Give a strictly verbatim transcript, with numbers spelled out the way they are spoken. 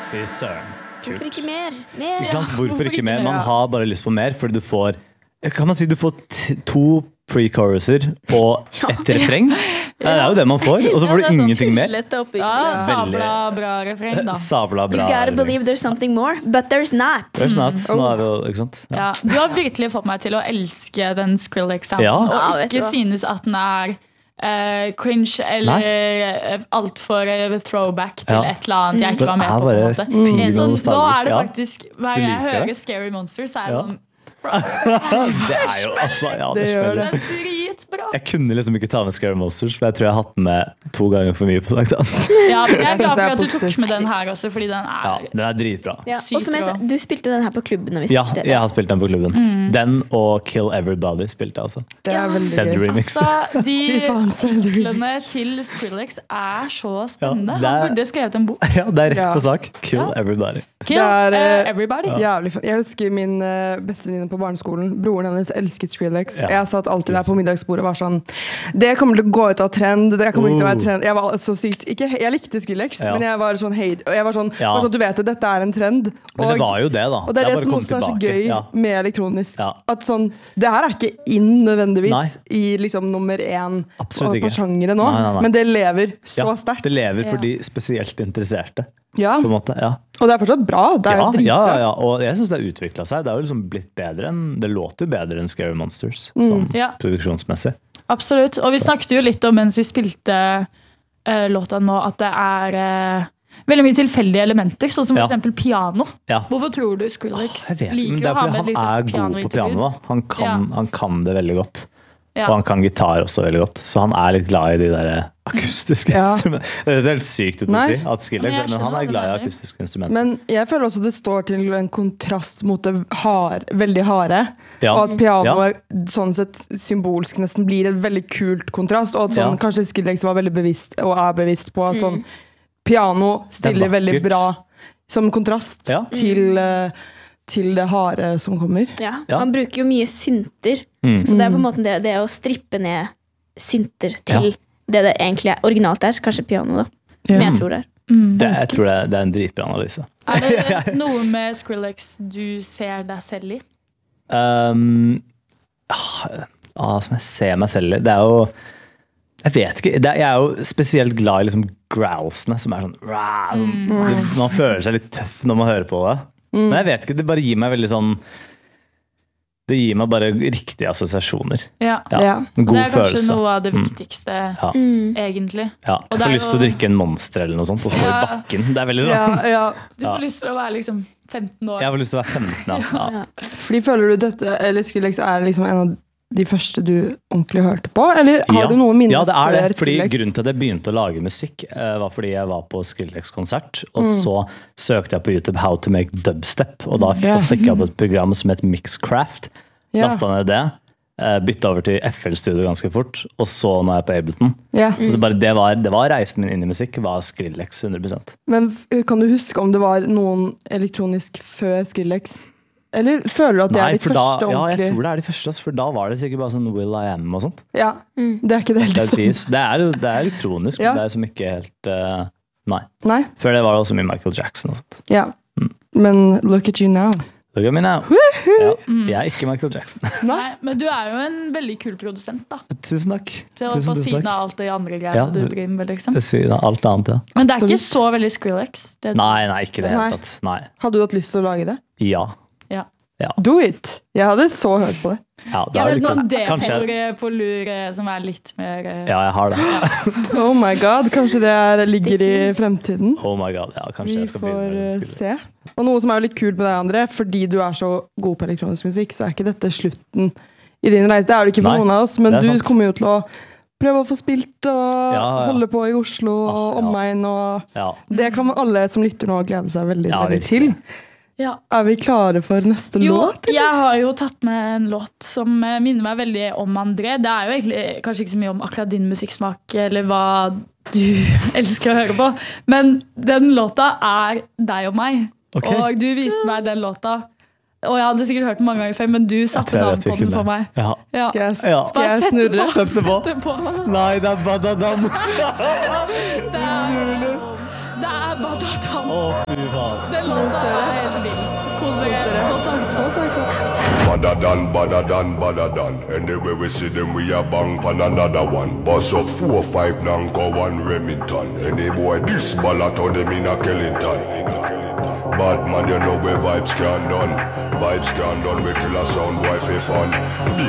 Fy søren. Kult. Hvorfor ikke mer? mer? Ikke sant? Ja. Hvorfor ikke mer? Man har bare lyst på mer, fordi du får Kan man si du får t- to pre-choruser og et refreng? Det er jo det man får, og så får du ingenting mer. Ja, sabla bra refreng da. Sabla bra. You gotta believe there's something more, but there's not. There's not. Nå er det jo, ikke sant? Ja. Du har virkelig fått meg til å elske den Skrillex-sounden, Ja. og Ja, vet du ikke hva. synes at den er eh, cringe eller uh, alt for eh, throwback til Ja. et eller annet jeg ikke Den var med er på. på bare en måte. fin Så og nå nostalgisk, er det ja. faktisk, hver Du gang jeg liker hører det? Scary Monsters, så er Ja. det sånn, Det er jo altså ja, det, Det gjør smeller. det er dritbra. Jeg kunne liksom ikke ta med Scary Monsters, for jeg tror jeg har hatt den med to ganger for mye på sankthans. Ja, men jeg er Jeg synes glad det for er at du positivt. tok med den her også, fordi den Ja, er den er dritbra. Ja. Sykt Og som jeg sa, bra. du spilte den her på klubben når vi Ja, spilte jeg har spilt den på klubben. Den og Kill Everybody spilte jeg også. Det er veldig Zed gøy. remix. Altså, de Fy faen, så er det titlene til Skrillex er så spennende. Ja, det er- Han burde skrevet en bok. Ja, det er rett Ja. på sak. Kill Ja. Everybody. Kill Det er, eh, eh, everybody. Jævlig fett. Jeg husker min uh, bestevenninne på barneskolen. Broren hennes elsket Skrillex. Ja. Jeg satt alltid der på middagsbordet og var sånn Det kommer til å gå ut av trend. Det kommer ikke til å være trend. Jeg var så sykt ikke, Jeg likte Skrillex, Ja. men jeg var sånn hate. Og jeg var sånn, Ja. var sånn Du vet det, dette er en trend. Men det var jo det, da. Og det er det, bare som kom også er så tilbake. gøy Ja. med elektronisk. Ja. At sånn, Det her er ikke inn nødvendigvis Nei. i liksom nummer én Absolutt på ikke. sjangere nå, Nei, nei, nei. men det lever så Ja, sterkt. Det lever for Ja. de spesielt interesserte, Ja. på en måte. Ja, Og det er fortsatt bra. Det er ja, jo dritbra. ja, ja. Og jeg syns det har utvikla seg. Det har jo liksom blitt bedre enn Det låter jo bedre enn Scary Monsters, sånn Ja. produksjonsmessig. Absolutt. Og vi snakket jo litt om mens vi spilte eh, låta nå, at det er eh, veldig mye tilfeldige elementer, sånn som Ja. for eksempel piano. Ja. Hvorfor tror du Skrillex Jeg vet, men liker det er å ha fordi med han liksom, er god på piano. pianointervju? Da. Han, kan, Ja. han kan det veldig godt. Ja. Og han kan gitar også veldig godt. Så han er litt glad i de der akustiske Ja. instrumentene. Det høres helt sykt ut å Nei. si, at Skrillex, Men jeg men han skjønner er hva du glad i mener. akustiske instrumenter. Men jeg føler også det står til en kontrast mot det hard, veldig harde. Ja. Og at pianoet sånn sett symbolsk nesten blir et veldig kult kontrast. Og at sånn, Ja. kanskje Skrillex var veldig bevisst og er bevisst på at sånn, piano stiller Det er veldig vakkert. bra som kontrast Ja. til, eh, til det harde som kommer. Ja. Ja. Man bruker jo mye synter, Mm. så det er på en måte det, det å strippe ned synter til Ja. det det egentlig er, originalt er, så kanskje piano da, som Ja. jeg tror det er. Mm. Det, jeg tror det, er- det er en dritbra analyse. Er det noe med Skrillex du ser deg selv i? Um, ah, ah, som jeg ser meg selv i. Det er jo Jeg vet ikke. Det er, jeg er jo spesielt glad i liksom growlsene, som er sånn, rah, sånn det, Man føler seg litt tøff når man hører på det. Men jeg vet ikke, det bare gir meg veldig sånn Det gir meg bare riktige assosiasjoner. Ja. Ja, Ja. En god det er kanskje følelse. noe av det Mm. viktigste, Ja. egentlig. Ja. Og Jeg det får er lyst til å jo- drikke en monster eller noe sånt og stå i Ja. bakken. Det er veldig sånn. Ja, ja. Du får lyst til å være liksom femten år. Jeg får lyst til å være femten. Ja. Ja. Fordi føler du dette, eller Skrillex er liksom en av de første du ordentlig hørte på? Eller har Ja. du noe minne Ja, det er det. før Fordi Skrillex? grunnen til at jeg begynte å lage musikk, eh, var fordi jeg var på Skrillex-konsert. Og Mm. så søkte jeg på YouTube How to make dubstep. Og da f- Ja. fikk jeg opp et program som het Mixcraft. Ja. Lasta ned det. eh, Bytta over til F L-studio ganske fort. Og så nå er jeg på Ableton. Ja. Så det, bare, det, var, det var reisen min inn i musikk. Var Skrillex hundre prosent. Men f- kan du huske om det var noen elektronisk før Skrillex? Eller føler du at det Nei, er ditt for da, første ja, jeg ordentlig? tror det er de første. ass, For da var det sikkert bare sånn Will I Am og sånt. Ja, det er ikke det helt Det er, sånn. peace. det er, jo- det er elektronisk, Ja. men det er som ikke helt eh, Nei. Nei, Før det var det også mye Michael Jackson og sånt. ja. Mm. Men look at you now. Look at me now. Ja, jeg er ikke Michael Jackson. Nei, men du er jo en veldig kul produsent, da. Tusen takk. Så Tusen, på tusen siden takk. av alt det andre greiene Ja. du driver med, liksom. Ved siden av alt annet, ja. Men det er ikke Absolutt. så veldig Skrillex. Det, Nei, nei, ikke det Nei. hele tatt. Nei. Hadde du hatt lyst til å lage det? Ja. Ja. Do it! Jeg hadde så hørt på det. Ja, Jeg har det hørt noen kult. Kanskje. demoer på lur eh, som er litt mer eh, Ja, jeg har det. Oh my god, kanskje det er, ligger i fremtiden? Oh my god, ja, kanskje Vi jeg skal får begynne eh, med det. se. Og noe som er jo litt kult med deg, André, fordi du er så god på elektronisk musikk, så er ikke dette slutten i din reise. Det er det ikke for Nei, noen av oss, men det er du sant. kommer jo til å prøve å få spilt og Ja, ja. holde på i Oslo og Ah, ja. omegn. Og Ja. det kan alle som lytter nå glede seg veldig, Ja, veldig virkelig. til. Ja. Er vi klare for neste Jo, låt? jeg har jo tatt med en låt som eh, minner meg veldig om André. Det er jo egentlig kanskje ikke så mye om akkurat din musikksmak eller hva du elsker å høre på, men den låta er deg og meg. Ok. Og du viste meg den låta. Og jeg hadde sikkert hørt den mange ganger før, men du Jeg satte tror jeg navn vet på hvilken den for det er. meg. Ja. Ja. Skal jeg, Ja. skal jeg Bare sett snurre? det på. Sett det på. Sett det på. Nei, det er Badadam. Det er, Det er Badatan. Å, fy faen. Den låta er helt vill. Kos dere på Sankthans. Badadan, badadan, badadan. Anyway we see them, we a bang pan another one. Bust up four, five, Nanko, one Remington. Any boy this ballot on them in a Kellington. Bad man, you know where vibes can done. Vibes can done, we kill a sound, wife a fun. Big